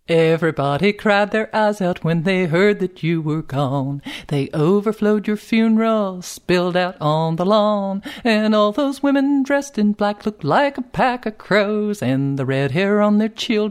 Everybody cried their eyes out when they heard that you were gone. They overflowed your funeral, spilled out on the lawn, and all those women dressed in black looked like a pack of crows, and the red hair on their children